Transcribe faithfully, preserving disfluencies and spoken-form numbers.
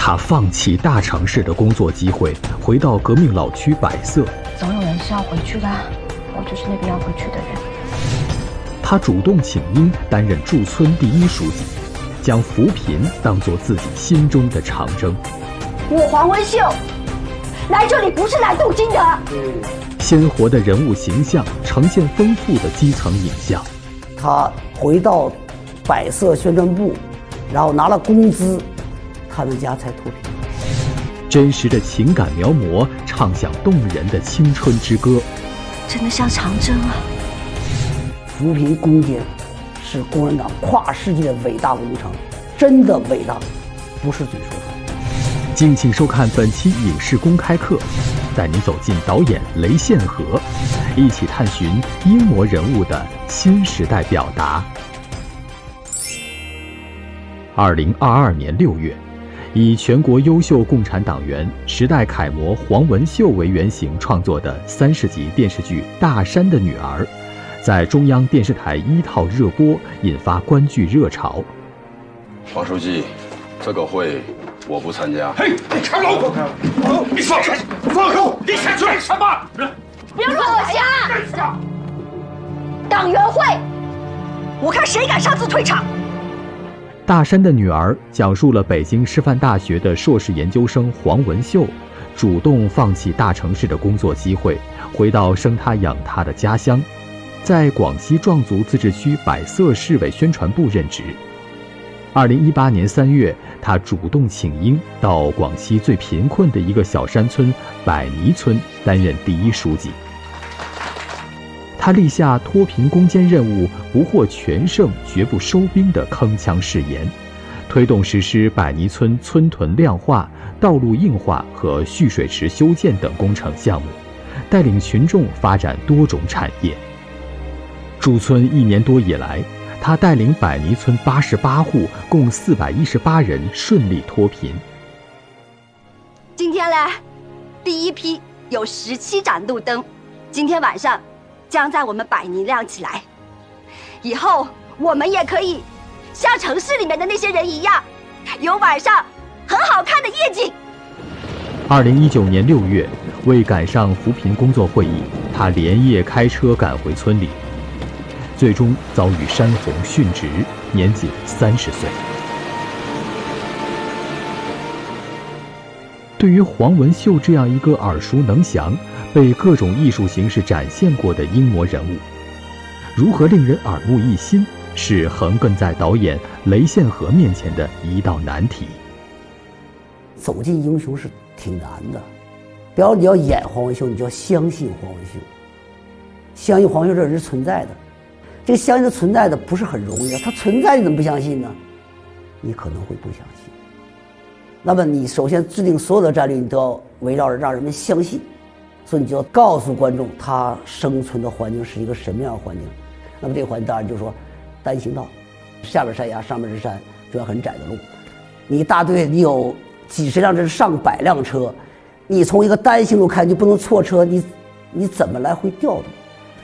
他放弃大城市的工作机会，回到革命老区百色。 总有人是要回去的，我就是那个要回去的人。 他主动请缨担任驻村第一书记，将扶贫当作自己心中的长征。 我黄文秀来这里不是来镀金的。 鲜活的人物形象呈现丰富的基层影像。 他回到百色宣传部，然后拿了工资，他们家才脱贫。 真实的情感描摹，唱响动人的青春之歌。 真的像长征啊！ 扶贫攻坚是共产党跨世纪的伟大工程，真的伟大，不是嘴说出来。 敬请收看本期影视公开课，带您走进导演雷宪和，一起探寻英模人物的新时代表达。二零二二年六月，以全国优秀共产党员、时代楷模黄文秀为原型创作的三十集电视剧《大山的女儿》，在中央电视台一套热播，引发观剧热潮。 黄书记，这个会我不参加。 嘿，你开楼！你放开！放手！你想做什么？ 不要乱我瞎！党员会，我看谁敢擅自退场。 大山的女儿讲述了北京师范大学的硕士研究生黄文秀，主动放弃大城市的工作机会，回到生他养他的家乡，在广西壮族自治区百色市委宣传部任职。二零一八年三月，他主动请缨到广西最贫困的一个小山村百尼村担任第一书记。他立下脱贫攻坚任务不获全胜绝不收兵的铿锵誓言，推动实施百尼村村屯亮化、道路硬化和蓄水池修建等工程项目，带领群众发展多种产业。驻村一年多以来，他带领百尼村八十八户共四百一十八人顺利脱贫。 今天嘞，第一批有十七盏路灯，今天晚上将在我们百尼亮起来。以后我们也可以像城市里面的那些人一样，有晚上很好看的夜景。 二零一九年六月，为赶上扶贫工作会议，他连夜开车赶回村里，最终遭遇山洪殉职，年仅三十岁。对于黄文秀这样一个耳熟能详、被各种艺术形式展现过的英模人物，如何令人耳目一新，是横亘在导演雷宪和面前的一道难题。 走进英雄是挺难的，比方你要演黄文秀，你就要相信黄文秀，相信黄文秀这人是存在的。这个相信他存在的不是很容易的，他存在你怎么不相信呢？你可能会不相信。那么你首先制定所有的战略，你都要围绕着让人们相信，所以你就要告诉观众他生存的环境是一个什么样的环境。那么这个环境当然就是说单行道，下边山崖上面是山，这条很窄的路，你一大队你有几十辆甚至上百辆车，你从一个单行路开就不能错车，你你怎么来回调动？